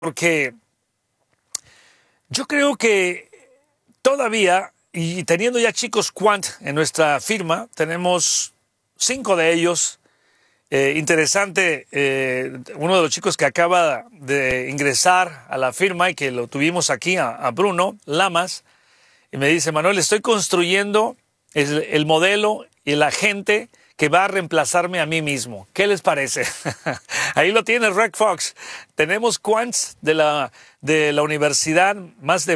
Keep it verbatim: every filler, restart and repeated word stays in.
porque yo creo que todavía, y teniendo ya chicos Quant en nuestra firma, tenemos cinco de ellos. Eh, interesante, eh, uno de los chicos que acaba de ingresar a la firma y que lo tuvimos aquí, a, a Bruno Lamas, y me dice: Manuel, estoy construyendo el, el modelo y la gente que va a reemplazarme a mí mismo. ¿Qué les parece? Ahí lo tiene Rec Fox. Tenemos Quants de la, de la universidad, más de